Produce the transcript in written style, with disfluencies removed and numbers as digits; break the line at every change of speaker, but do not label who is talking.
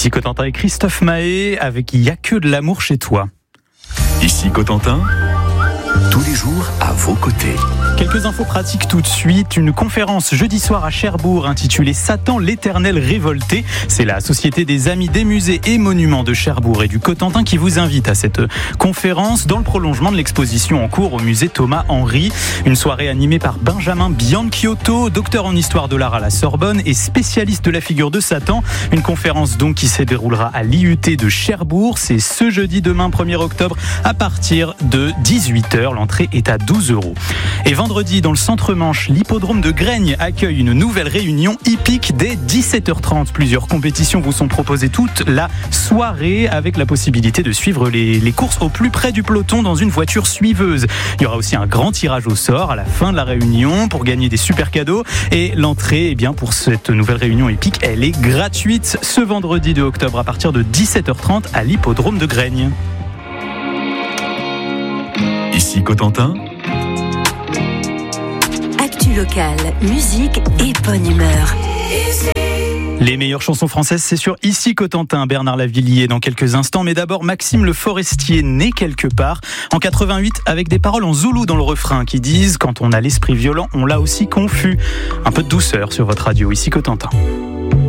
Ici Cotentin et Christophe Mahé avec Il y a que de l'amour chez toi.
Ici Cotentin, tous les jours à vos côtés.
Quelques infos pratiques tout de suite. Une conférence jeudi soir à Cherbourg intitulée Satan l'éternel révolté. C'est la Société des Amis des Musées et Monuments de Cherbourg et du Cotentin qui vous invite à cette conférence dans le prolongement de l'exposition en cours au musée Thomas Henry. Une soirée animée par Benjamin Bianchiotto, docteur en histoire de l'art à la Sorbonne et spécialiste de la figure de Satan. Une conférence donc qui se déroulera à l'IUT de Cherbourg. C'est ce jeudi, demain 1er octobre à partir de 18h. L'entrée est à 12 €. Et vendredi, dans le centre-Manche, l'hippodrome de Graigne accueille une nouvelle réunion hippique dès 17h30. Plusieurs compétitions vous sont proposées toute la soirée avec la possibilité de suivre les courses au plus près du peloton dans une voiture suiveuse. Il y aura aussi un grand tirage au sort à la fin de la réunion pour gagner des super cadeaux. Et l'entrée, pour cette nouvelle réunion hippique, elle est gratuite ce vendredi 2 octobre à partir de 17h30 à l'hippodrome de Graigne.
Ici Cotentin,
actu locale, musique et bonne humeur.
Les meilleures chansons françaises, c'est sur Ici Cotentin. Bernard Lavillier dans quelques instants. Mais d'abord, Maxime Le Forestier, né quelque part en 88 avec des paroles en zoulou dans le refrain qui disent « Quand on a l'esprit violent, on l'a aussi confus ». Un peu de douceur sur votre radio Ici Cotentin.